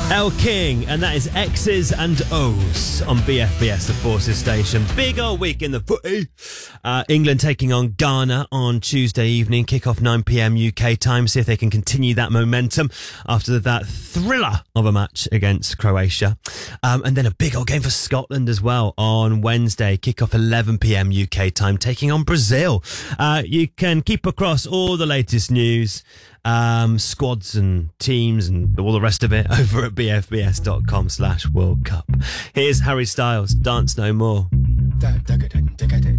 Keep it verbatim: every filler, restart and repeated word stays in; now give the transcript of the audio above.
El King, and that is X's and O's on B F B S, the Forces station. Big old week in the footy. Uh, England taking on Ghana on Tuesday evening, kick-off nine p.m. U K time. See if they can continue that momentum after that thriller of a match against Croatia. Um, and then a big old game for Scotland as well on Wednesday, kick-off eleven p.m. U K time, taking on Brazil. Uh, you can keep across all the latest news, um, squads and teams and all the rest of it over at bfbs.com slash World Cup. Here's Harry Styles, Dance No More.